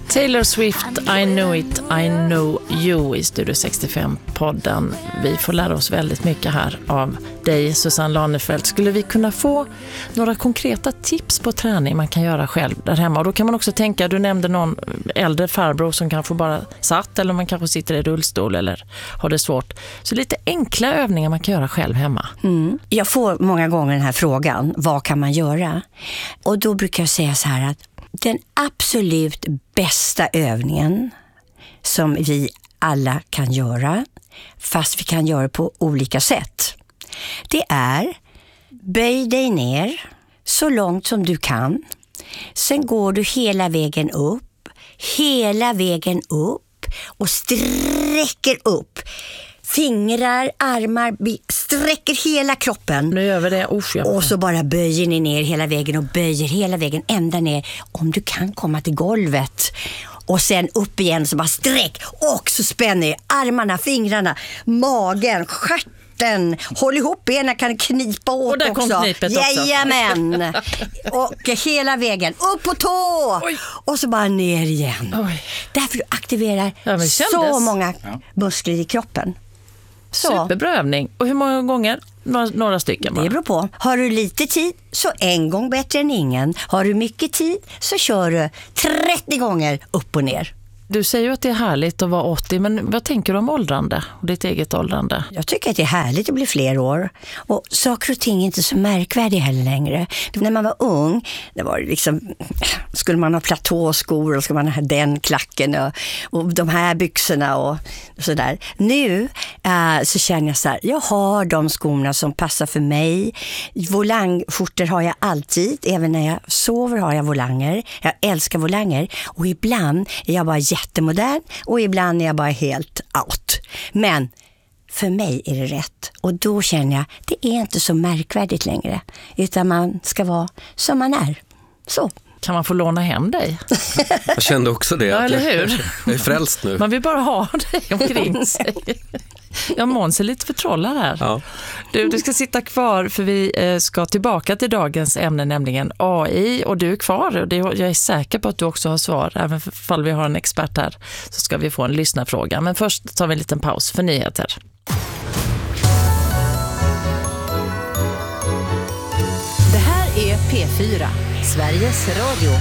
Taylor Swift, I know it, I know you i Studio 65-podden. Vi får lära oss väldigt mycket här av dig, Susanne Lanefelt. Skulle vi kunna få några konkreta tips på träning man kan göra själv där hemma? Och då kan man också tänka, du nämnde någon äldre farbror som kanske bara satt, eller man kanske sitter i rullstol eller har det svårt. Så lite enkla övningar man kan göra själv hemma. Jag får många gånger den här frågan, vad kan man göra? Och då brukar jag säga så här att den absolut bästa övningen som vi alla kan göra, fast vi kan göra på olika sätt, det är böj dig ner så långt som du kan. Sen går du hela vägen upp och sträcker upp. Fingrar, armar, sträcker hela kroppen. Nu gör vi det. Och så bara böjer ni ner hela vägen och böjer hela vägen ända ner. Om du kan komma till golvet. Och sen upp igen så bara sträck. Och så spänner armarna, fingrarna, magen, stjärten. Håll ihop benen, kan knipa åt och där också. Kom knipet också. Jajamän. Och hela vägen. Upp på tå. Oj. Och så bara ner igen. Oj. Därför du aktiverar så många muskler i kroppen. Så. Superbra övning. Och hur många gånger? Några stycken bara. Det beror på. Har du lite tid så en gång bättre än ingen. Har du mycket tid så kör du 30 gånger upp och ner. Du säger ju att det är härligt att vara 80, men vad tänker du om åldrande och ditt eget åldrande? Jag tycker att det är härligt att bli fler år. Och saker och ting är inte så märkvärdiga heller längre. När man var ung, det var liksom, skulle man ha platåskor och skulle man ha den klacken och de här byxorna och sådär. Nu så känner jag så här, jag har de skorna som passar för mig. Volangskjortor har jag alltid, även när jag sover har jag volanger. Jag älskar volanger och ibland är jag bara jättemodern och ibland är jag bara helt out. Men för mig är det rätt. Och då känner jag, det är inte så märkvärdigt längre. Utan man ska vara som man är. Så. Kan man få låna hem dig? Jag kände också det. Ja, eller hur? Jag är frälst nu. Man vill bara ha dig omkring sig. Jag Måns är lite förtrollad här. Ja. Du ska sitta kvar för vi ska tillbaka till dagens ämne, nämligen AI. Och du är kvar och jag är säker på att du också har svar. Även om vi har en expert här så ska vi få en lyssnarfråga. Men först tar vi en liten paus för nyheter. Det här är P4, Sveriges Radio.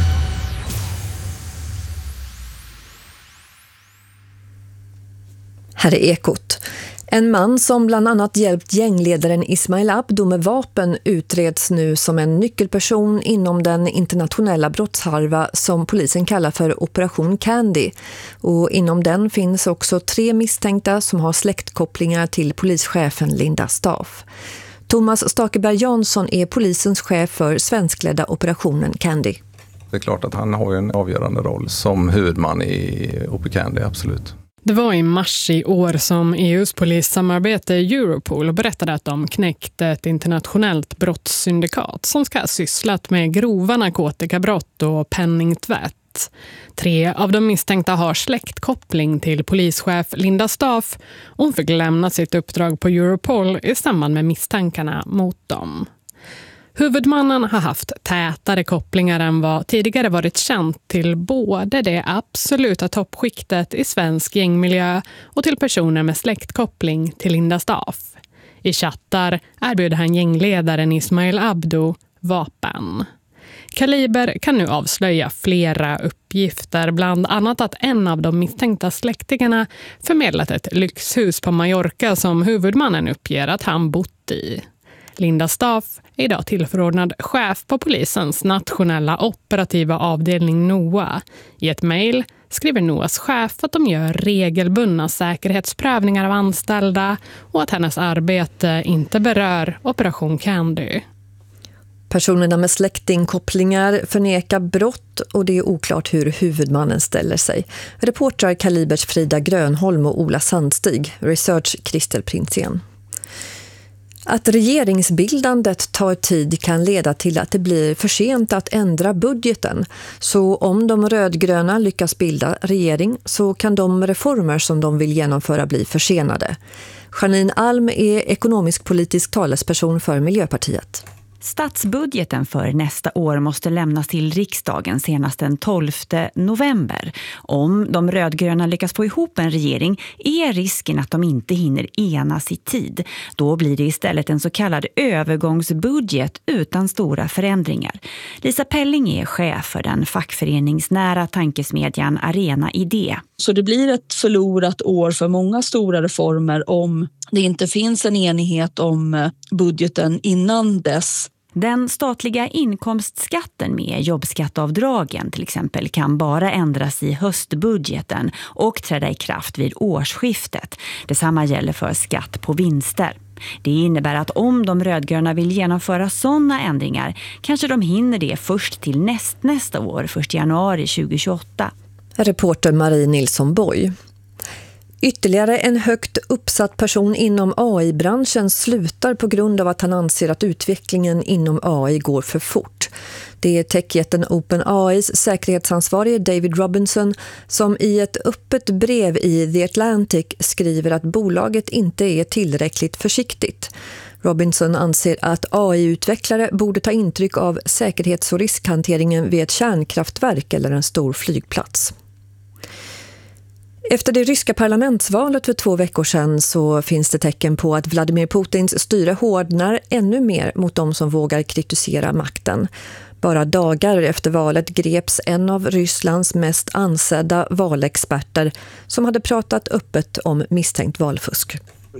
Här är Ekot. En man som bland annat hjälpt gängledaren Ismail Abdo med vapen utreds nu som en nyckelperson inom den internationella brottsharva som polisen kallar för Operation Candy. Och inom den finns också 3 misstänkta som har släktkopplingar till polischefen Linda Staff. Thomas Stakeberg Jansson är polisens chef för svenskledda Operationen Candy. Det är klart att han har en avgörande roll som huvudman i Operation Candy, absolut. Det var i mars i år som EUs polissamarbete Europol berättade att de knäckt ett internationellt brottssyndikat som ska ha sysslat med grova narkotikabrott och penningtvätt. 3 av de misstänkta har släktkoppling till polischef Linda Staff. Hon fick lämna sitt uppdrag på Europol i samband med misstankarna mot dem. Huvudmannen har haft tätare kopplingar än vad tidigare varit känt till både det absoluta toppskiktet i svensk gängmiljö och till personer med släktkoppling till Linda Staff. I chattar erbjuder han gängledaren Ismail Abdo vapen. Kaliber kan nu avslöja flera uppgifter, bland annat att en av de misstänkta släktingarna förmedlat ett lyxhus på Mallorca som huvudmannen uppger att han bott i. Linda Staff är idag tillförordnad chef på polisens nationella operativa avdelning NOA. I ett mejl skriver NOAs chef att de gör regelbundna säkerhetsprövningar av anställda och att hennes arbete inte berör Operation Candy. Personerna med släktingkopplingar förnekar brott och det är oklart hur huvudmannen ställer sig. Reportrar Kalibers Frida Grönholm och Ola Sandstig, research Kristel Prinsén. Att regeringsbildandet tar tid kan leda till att det blir för sent att ändra budgeten. Så om de rödgröna lyckas bilda regering så kan de reformer som de vill genomföra bli försenade. Janine Alm är ekonomisk-politisk talesperson för Miljöpartiet. Statsbudgeten för nästa år måste lämnas till riksdagen senast den 12 november. Om de rödgröna lyckas få ihop en regering är risken att de inte hinner enas i tid. Då blir det istället en så kallad övergångsbudget utan stora förändringar. Lisa Pelling är chef för den fackföreningsnära tankesmedjan Arena Idé. Så det blir ett förlorat år för många stora reformer om det inte finns en enighet om budgeten innan dess. Den statliga inkomstskatten med jobbskatteavdragen till exempel kan bara ändras i höstbudgeten och träda i kraft vid årsskiftet. Detsamma gäller för skatt på vinster. Det innebär att om de rödgröna vill genomföra sådana ändringar kanske de hinner det först till nästa år, 1 januari 2028. Reporter Marie Nilsson Boy. Ytterligare en högt uppsatt person inom AI-branschen slutar på grund av att han anser att utvecklingen inom AI går för fort. Det är techjätten OpenAIs säkerhetsansvarige David Robinson som i ett öppet brev i The Atlantic skriver att bolaget inte är tillräckligt försiktigt. Robinson anser att AI-utvecklare borde ta intryck av säkerhets- och riskhanteringen vid ett kärnkraftverk eller en stor flygplats. Efter det ryska parlamentsvalet för 2 veckor sedan så finns det tecken på att Vladimir Putins styre hårdnar ännu mer mot de som vågar kritisera makten. Bara dagar efter valet greps en av Rysslands mest ansedda valexperter som hade pratat öppet om misstänkt valfusk.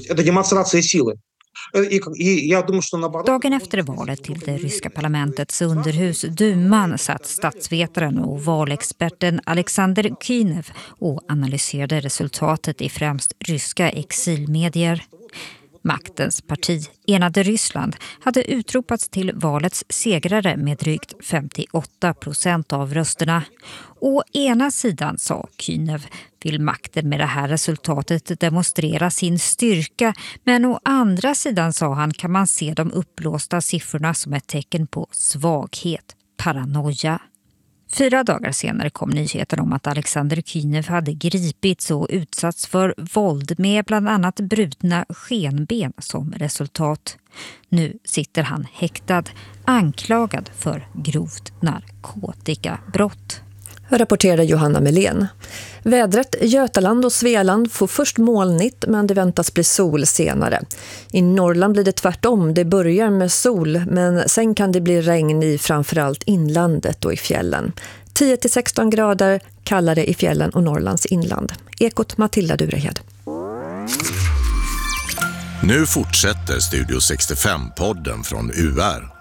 Dagen efter valet till det ryska parlamentets underhus Duman satt statsvetaren och valexperten Alexander Kynev och analyserade resultatet i främst ryska exilmedier. Maktens parti, Enade Ryssland, hade utropats till valets segrare med drygt 58% av rösterna. Å ena sidan, sa Kynev, vill makten med det här resultatet demonstrera sin styrka, men å andra sidan, sa han, kan man se de uppblåsta siffrorna som ett tecken på svaghet, paranoia. 4 dagar senare kom nyheten om att Alexander Kynev hade gripits och utsatts för våld med bland annat brutna skenben som resultat. Nu sitter han häktad, anklagad för grovt narkotikabrott. Rapporterar Johanna Melén. Vädret Götaland och Svealand får först molnigt men det väntas bli sol senare. I Norrland blir det tvärtom, det börjar med sol men sen kan det bli regn i framförallt inlandet och i fjällen. 10-16 grader kallare i fjällen och Norrlands inland. Ekot Matilda Durehed. Nu fortsätter Studio 65-podden från UR.